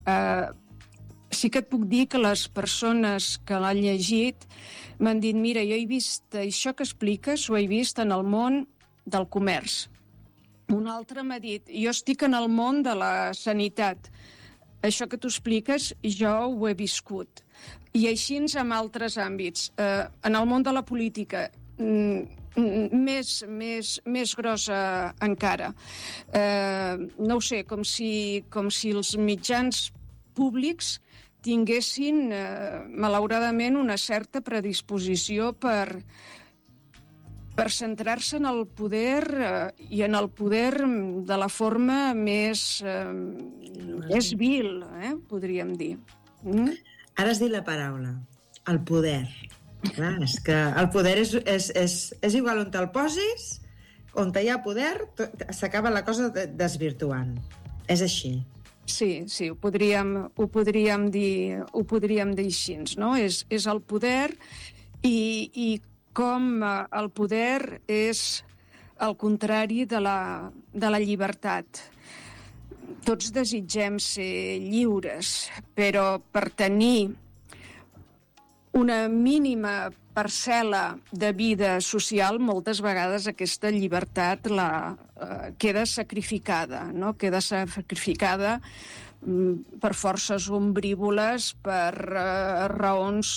Sí que et puc dir que les persones que l'han llegit m'han dit, mira, jo he vist això que expliques, ho he vist en el món del comerç. Un altre m'ha dit, jo estic en el món de la sanitat. Això que tu expliques, jo ho he viscut. I així amb altres àmbits. En el món de la política, més grossa encara. No ho sé, com si els mitjans públics tinguessin, malauradament, una certa predisposició per centrar-se en el poder i en el poder de la forma més vil, podríem dir. Ara has dit la paraula, el poder. Clar, és que el poder és igual on te'l posis, on hi ha poder, s'acaba la cosa desvirtuant. És així. Sí, ho podríem dir així, no? És el poder i com el poder és el contrari de la llibertat. Tots desitgem ser lliures, però per tenir una mínima parcel·la de vida social, moltes vegades aquesta llibertat queda sacrificada, no? Queda sacrificada per forces ombrívoles, per raons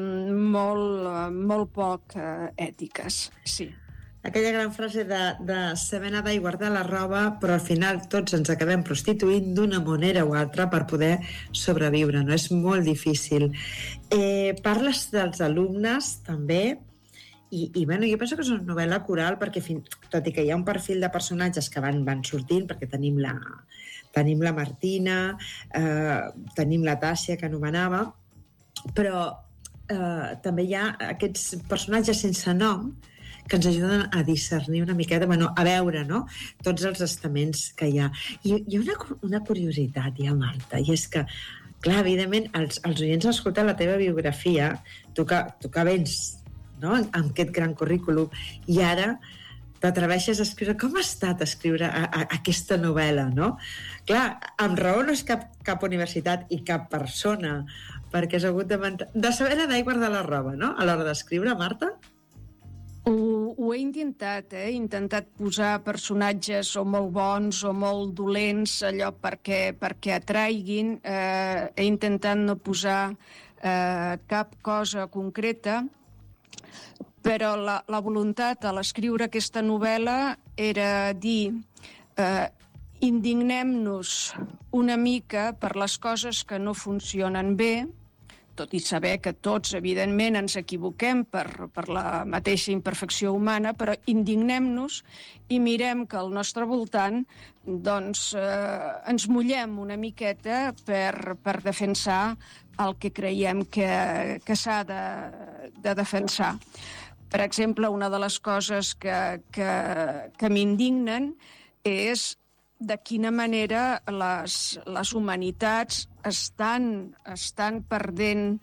molt poc ètiques, sí. Aquella gran frase de saber nedar i guardar la roba, però al final tots ens acabem prostituint d'una manera o altra per poder sobreviure, no? És molt difícil. Parles dels alumnes també i bueno, jo penso que és una novel·la coral perquè tot i que hi ha un perfil de personatges que van sortint, perquè tenim la Martina, tenim la Tàssia que anomenava, però també hi ha aquests personatges sense nom que ens ajuden a discernir una miqueta, a veure, no?, tots els estaments que hi ha. I hi ha una curiositat, Marta, i és que, clar, evidentment, els oients escolten la teva biografia, tu que vens, no?, amb aquest gran currículum, i ara t'atreveixes a escriure. Com ha estat escriure aquesta novel·la, no? Clar, amb raó no és cap universitat i cap persona, perquè has hagut de saber nedar i guardar la roba, no?, a l'hora d'escriure, Marta? Ho he intentat, he intentat posar personatges o molt bons o molt dolents, allò perquè atraiguin, he intentat no posar cap cosa concreta, però la voluntat a l'escriure aquesta novel·la era dir indignem-nos una mica per les coses que no funcionen bé, tot i saber que tots, evidentment, ens equivoquem per la mateixa imperfecció humana, però indignem-nos i mirem que al nostre voltant doncs, ens mullem una miqueta per defensar el que creiem que s'ha de defensar. Per exemple, una de les coses que m'indignen és de quina manera les humanitats estan perdent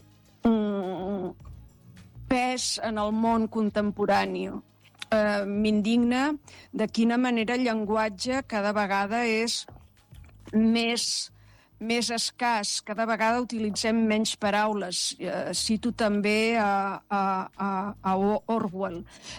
pes en el món contemporani. M'indigna de quina manera el llenguatge cada vegada és més escàs, cada vegada utilitzem menys paraules. Cito també a Orwell.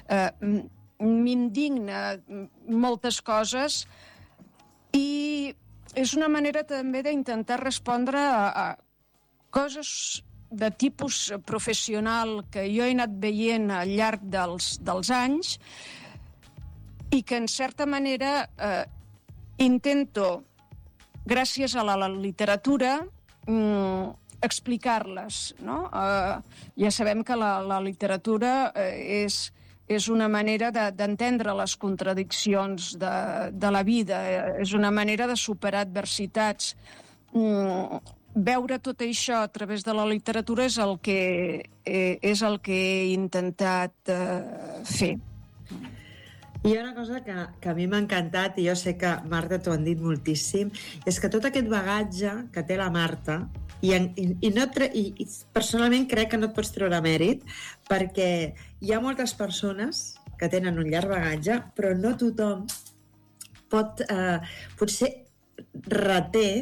M'indigna moltes coses i és una manera també d'intentar respondre a coses de tipus professional que jo he anat veient al llarg dels anys i que en certa manera intento, gràcies a la literatura, explicar-les, no? Ja sabem que la literatura és una manera d'entendre les contradiccions de la vida, és una manera de superar adversitats. Veure tot això a través de la literatura és el que he intentat fer. Hi ha una cosa que a mi m'ha encantat, i jo sé que, Marta, t'ho han dit moltíssim, és que tot aquest bagatge que té la Marta, i personalment crec que no et pots treure mèrit, perquè hi ha moltes persones que tenen un llarg bagatge, però no tothom potser reté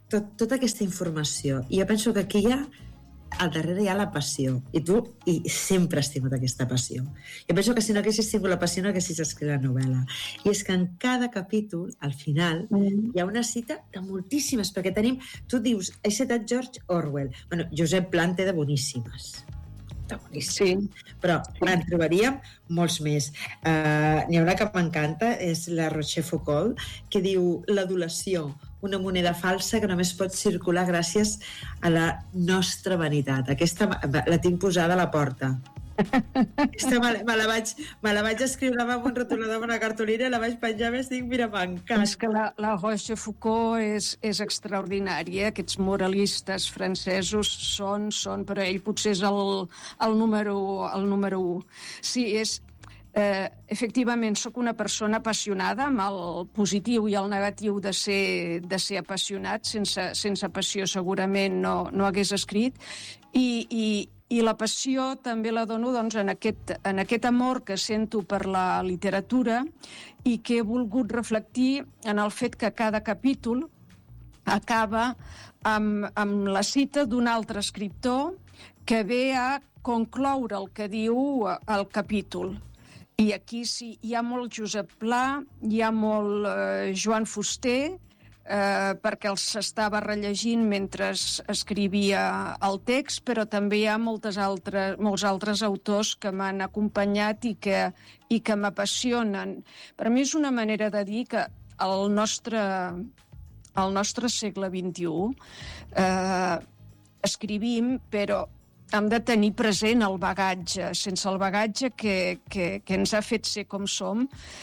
tota aquesta informació. I jo penso que aquí al darrere hi ha la passió. I sempre has tingut aquesta passió. Jo penso que si no haguessis tingut la passió no haguessis escrit la novel·la. I és que en cada capítol, al final, hi ha una cita de moltíssimes, perquè tenim... Tu dius, he citat George Orwell. Bueno, Josep Pla en té de boníssimes. De boníssimes. Sí. Però en trobaríem molts més. N'hi ha una que m'encanta, és la Rochefoucauld, que diu l'adulació, una moneda falsa que només pot circular gràcies a la nostra vanitat. Aquesta la tinc posada a la porta. Aquesta me la vaig escriure amb un rotulador, amb una cartolina, la vaig penjar més, dic, mira, m'encanta. És que la Rochefoucauld és extraordinària. Aquests moralistes francesos són, però ell potser és el número 1. Sí, efectivament, sóc una persona apassionada, amb el positiu i el negatiu de ser apassionat. Sense passió segurament no hagués escrit. I la passió també la dono en aquest amor que sento per la literatura i que he volgut reflectir en el fet que cada capítol acaba amb la cita d'un altre escriptor que ve a concloure el que diu el capítol. I aquí sí, hi ha molt Josep Pla, hi ha molt Joan Fuster, perquè els estava rellegint mentre escrivia el text, però també hi ha molts altres autors que m'han acompanyat i que m'apassionen. Per mi és una manera de dir que al nostre segle XXI escrivim, però hem de tenir present el bagatge. Sense el bagatge que ens ha fet ser com som,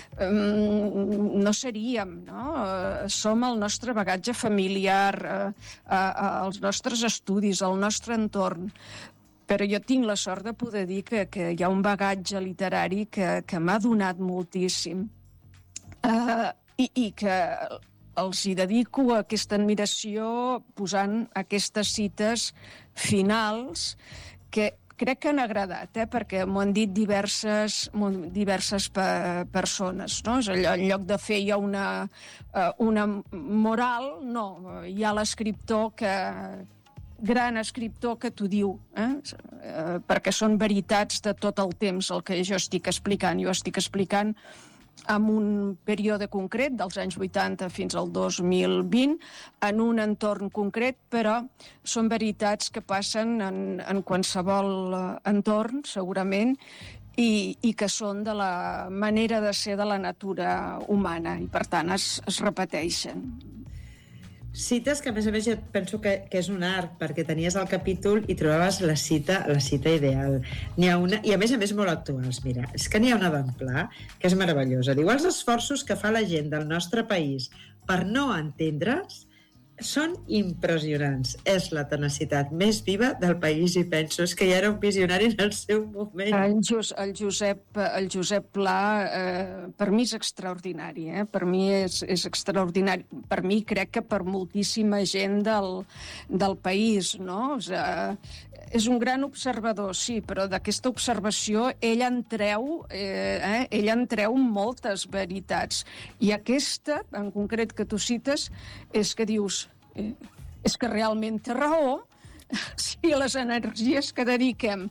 no seríem, no? Som el nostre bagatge familiar, els nostres estudis, el nostre entorn. Però jo tinc la sort de poder dir que hi ha un bagatge literari que m'ha donat moltíssim. I que els hi dedico aquesta admiració posant aquestes cites finals que crec que han agradat, perquè m'ho han dit diverses persones, no? En lloc de fer ja una moral, no, hi ha l'escriptor gran escriptor que t'ho diu, perquè són veritats de tot el temps el que jo estic explicant. Jo estic explicant en un període concret, dels anys 80 fins al 2020, en un entorn concret, però són veritats que passen en qualsevol entorn, segurament, i que són de la manera de ser de la natura humana, i per tant es repeteixen. Cites que, a més, jo penso que és un art, perquè tenies el capítol i trobaves la cita ideal. N'hi ha una, i a més molt actuals. Mira, és que n'hi ha una d'en Pla que és meravellosa. Diu, els esforços que fa la gent del nostre país per no entendre's són impressionants. És la tenacitat més viva del país, i penso, és que ja era un visionari en el seu moment. El Josep Pla, per mi és extraordinari, per mi és extraordinari. Per mi, crec que per moltíssima gent del país, no? És un gran observador, sí, però d'aquesta observació ell en treu moltes veritats. I aquesta, en concret, que tu cites, és que dius, és que realment té raó, si les energies que dediquem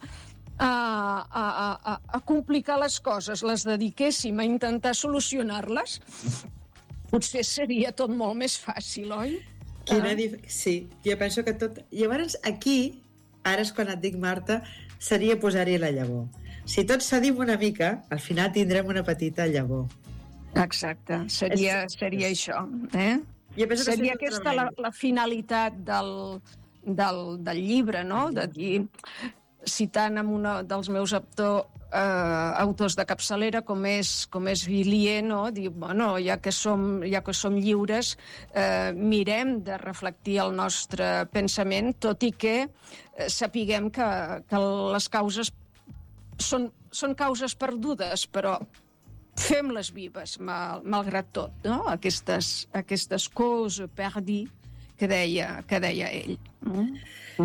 a complicar les coses les dediquéssim a intentar solucionar-les, potser seria tot molt més fàcil, oi? Sí, jo penso que tot... Llavors, aquí, ara és quan et dic, Marta, seria posar-hi la llavor. Si tots cedim una mica, al final tindrem una petita llavor. Exacte, seria això, Seria aquesta la finalitat del llibre, no? De dir, citant amb un dels meus autors de capçalera, com és Villiers, no? Dir, bueno, ja que som lliures, mirem de reflectir el nostre pensament, tot i que sapiguem que les causes són causes perdudes, però fem-les vives, malgrat tot, no? Aquestes causes perdues que deia ell.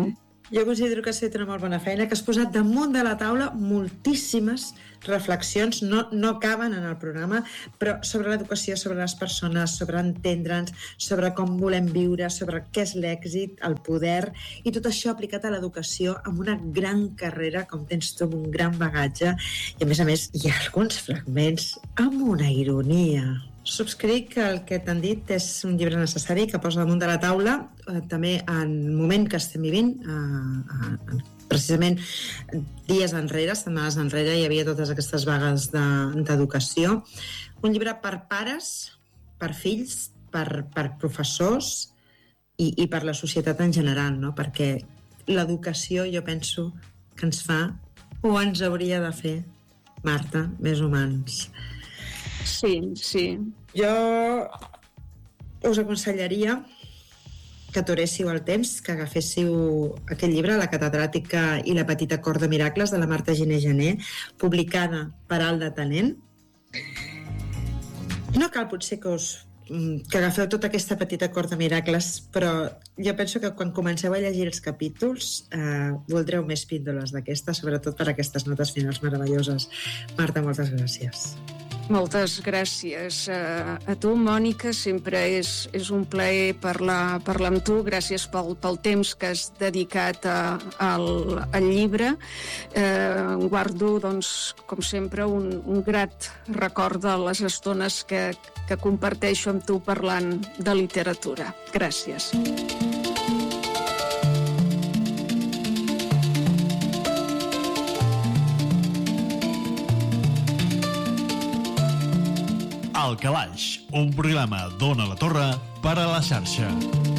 Jo considero que has fet una molt bona feina, que has posat damunt de la taula moltíssimes reflexions, no caben en el programa, però sobre l'educació, sobre les persones, sobre entendre'ns, sobre com volem viure, sobre què és l'èxit, el poder, i tot això aplicat a l'educació amb una gran carrera, com tens tu, amb un gran bagatge, i a més, hi ha alguns fragments amb una ironia. Subscric que el que t'han dit és un llibre necessari que posa damunt de la taula, també en el moment que estem vivint, precisament dies enrere, setmanes enrere, hi havia totes aquestes vagues d'educació. Un llibre per pares, per fills, per professors i per la societat en general, no? Perquè l'educació jo penso que ens fa, o ens hauria de fer, Marta, més humans. Sí. Jo us aconsellaria que aturéssiu el temps, que agaféssiu aquest llibre, La catedràtica i la petita cort de miracles, de la Marta Giner Gené, publicada per Alt de Talent. No cal potser que agafeu tota aquesta petita cort de miracles, però jo penso que quan comenceu a llegir els capítols voldreu més píndoles d'aquestes, sobretot per aquestes notes finals meravelloses. Marta, moltes gràcies. Moltes gràcies a tu, Mònica. Sempre és un plaer parlar amb tu. Gràcies pel temps que has dedicat al llibre. Guardo, doncs, com sempre, un grat record de les estones que comparteixo amb tu parlant de literatura. Gràcies. Al Calaix, un programa d'Ona la Torre per a la xarxa.